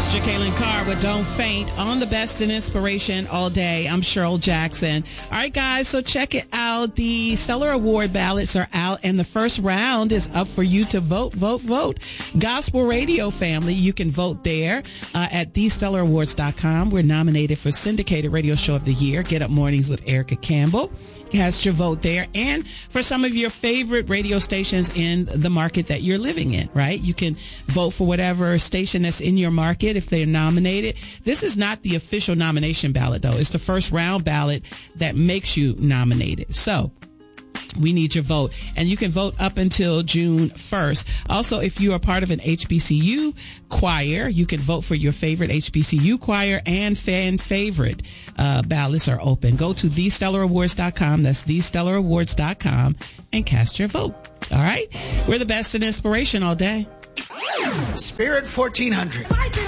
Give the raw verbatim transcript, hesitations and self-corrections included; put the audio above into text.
Kaylin Carr with Don't Faint on the Best in Inspiration all day. I'm Cheryl Jackson. All right, guys, so check it out. The Stellar Award ballots are out, and the first round is up for you to vote, vote, vote. Gospel Radio family, you can vote there uh, at the stellar awards dot com. We're nominated for Syndicated Radio Show of the Year, Get Up Mornings with Erica Campbell. Cast your vote there, and for some of your favorite radio stations in the market that you're living in, right? You can vote for whatever station that's in your market if they're nominated. This is not the official nomination ballot, though. It's the first round ballot that makes you nominated. So we need your vote, and you can vote up until June first. Also, if you are part of an H B C U choir, you can vote for your favorite H B C U choir, and fan favorite uh, ballots are open. Go to the stellar awards dot com. That's the stellar awards dot com and cast your vote. All right. We're the best in inspiration all day. Spirit fourteen hundred.